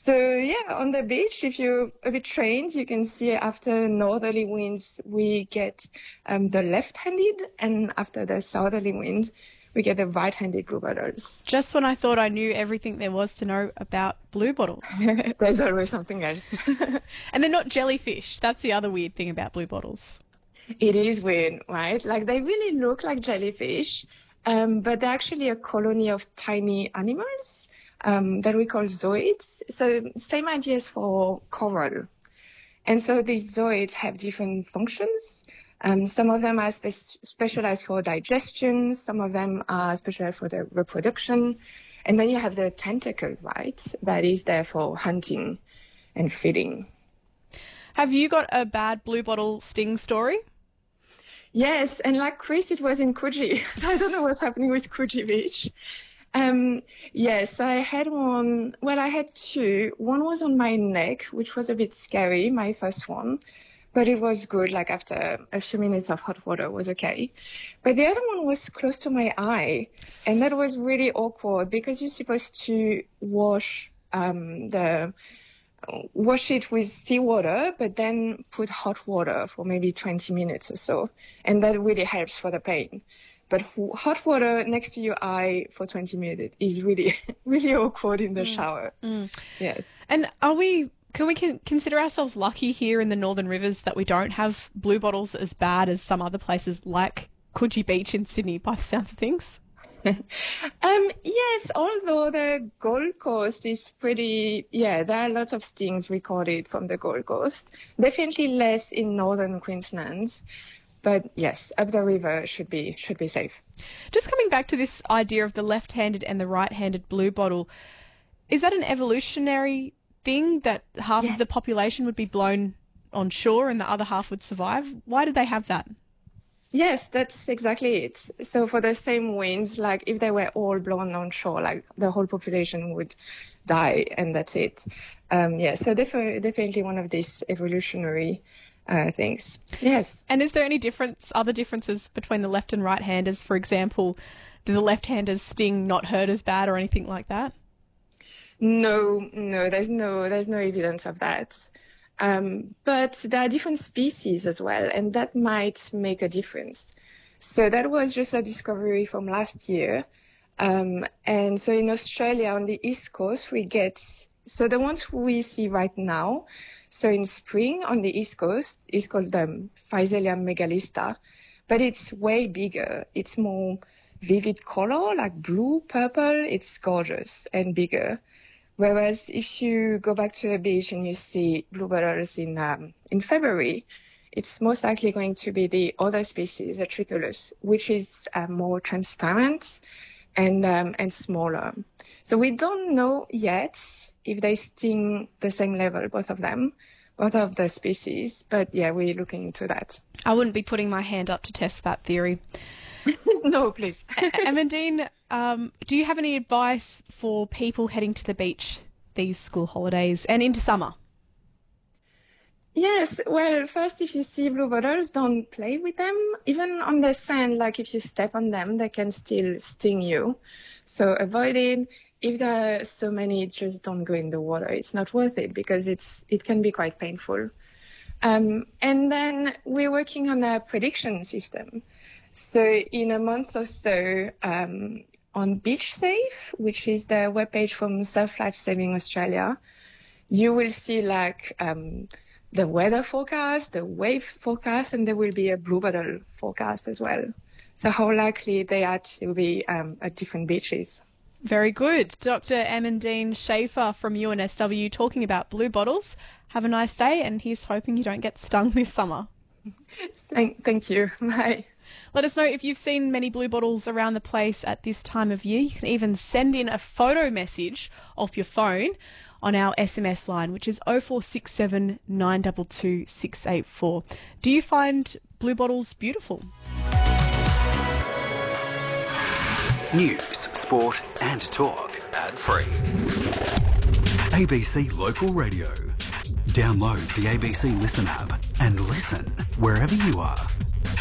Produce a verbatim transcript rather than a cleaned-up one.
So yeah, on the beach, if you're a bit trained, you can see after northerly winds, we get um, the left-handed, and after the southerly wind, we get the right-handed bluebottles. Just when I thought I knew everything there was to know about bluebottles. There's always something else. And they're not jellyfish. That's the other weird thing about bluebottles. It is weird, right? Like they really look like jellyfish, um, but they're actually a colony of tiny animals um, that we call zooids. So same ideas for coral. And so these zooids have different functions. Um, some of them are spe- specialized for digestion. Some of them are specialized for their reproduction. And then you have the tentacle, right? That is there for hunting and feeding. Have you got a bad bluebottle sting story? Yes, and like Chris, it was in Coogee. I don't know what's happening with Coogee Beach. Um, yes, I had one, well, I had two. One was on my neck, which was a bit scary, my first one, but it was good. Like after a few minutes of hot water, it was okay. But the other one was close to my eye, and that was really awkward because you're supposed to wash um, the wash it with seawater, but then put hot water for maybe twenty minutes or so. And that really helps for the pain. But hot water next to your eye for twenty minutes is really, really awkward in the mm. shower. Mm. Yes. And are we, can we con- consider ourselves lucky here in the Northern Rivers that we don't have bluebottles as bad as some other places like Coogee Beach in Sydney by the sounds of things? um, yes, although the Gold Coast is pretty, yeah, there are lots of stings recorded from the Gold Coast. Definitely less in northern Queensland, but yes, up the river should be should be safe. Just coming back to this idea of the left-handed and the right-handed bluebottle, is that an evolutionary thing that half yes. of the population would be blown on shore and the other half would survive? Why did they have that? Yes, that's exactly it. So for the same winds, like if they were all blown on shore, like the whole population would die and that's it. Um, yeah, so definitely, definitely one of these evolutionary uh, things. Yes. And is there any difference, other differences between the left and right handers? For example, do the left-handers sting not hurt as bad or anything like that? No, no, there's no, there's no evidence of that. Um, but there are different species as well, and that might make a difference. So that was just a discovery from last year. Um, and so in Australia, on the East Coast, we get, so the ones we see right now, so in spring on the East Coast, is called um, Physalia megalista, but it's way bigger. It's more vivid color, like blue, purple. It's gorgeous and bigger. Whereas if you go back to the beach and you see bluebottles in um, in February, it's most likely going to be the other species, the Tricolus, which is uh, more transparent and um, and smaller. So we don't know yet if they sting the same level, both of them, both of the species. But yeah, we're looking into that. I wouldn't be putting my hand up to test that theory. No, please. Amandine, um, do you have any advice for people heading to the beach these school holidays and into summer? Yes. Well, first, if you see bluebottles, don't play with them. Even on the sand, like if you step on them, they can still sting you. So avoid it. If there are so many, just don't go in the water. It's not worth it because it's it can be quite painful. Um, and then we're working on a prediction system. So in a month or so, um, on Beach Safe, which is the webpage from Surf Life Saving Australia, you will see like um, the weather forecast, the wave forecast, and there will be a bluebottle forecast as well. So how likely they are to be um, at different beaches. Very good. Doctor Amandine Schaefer from U N S W talking about bluebottles. Have a nice day, and he's hoping you don't get stung this summer. Thank, thank you. Bye. Let us know if you've seen many bluebottles around the place at this time of year. You can even send in a photo message off your phone on our S M S line, which is oh four six seven, nine two two, six eight four. Do you find bluebottles beautiful? News, sport and talk. Ad-free. A B C Local Radio. Download the A B C Listen app and listen wherever you are.